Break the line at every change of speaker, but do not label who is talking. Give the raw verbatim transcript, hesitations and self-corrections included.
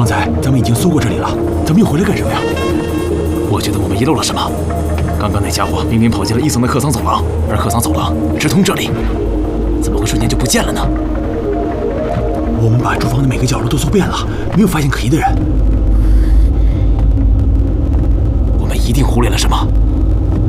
刚才咱们已经搜过这里了，咱们又回来干什么呀？
我觉得我们遗漏了什么。刚刚那家伙明明跑进了一层的客舱走廊，而客舱走廊直通这里，怎么会瞬间就不见了呢？
我们把厨房的每个角落都搜遍了，没有发现可疑的人。
我们一定忽略了什么。